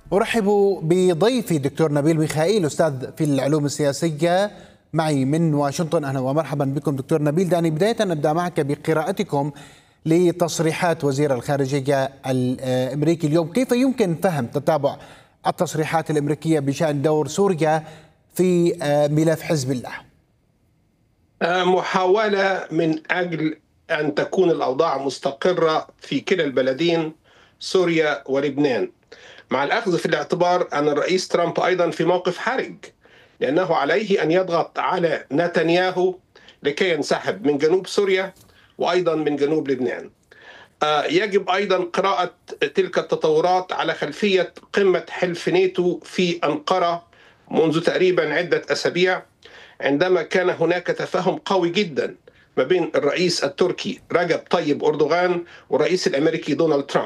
أرحب بضيفي دكتور نبيل ميخائيل، أستاذ في العلوم السياسية معي من واشنطن. أهلا ومرحبا بكم دكتور نبيل. دعني بداية نبدأ معك بقراءتكم لتصريحات وزير الخارجية الأمريكي اليوم. كيف يمكن فهم تتابع التصريحات الأمريكية بشأن دور سوريا في ملف حزب الله؟ محاولة من أجل أن تكون الأوضاع مستقرة في كلا البلدين سوريا ولبنان، مع الأخذ في الاعتبار أن الرئيس ترامب أيضا في موقف حرج، لأنه عليه أن يضغط على نتنياهو لكي ينسحب من جنوب سوريا وأيضا من جنوب لبنان. يجب أيضا قراءة تلك التطورات على خلفية قمة حلف ناتو في أنقرة منذ تقريبا عدة أسابيع، عندما كان هناك تفاهم قوي جدا ما بين الرئيس التركي رجب طيب أردوغان والرئيس الأمريكي دونالد ترامب.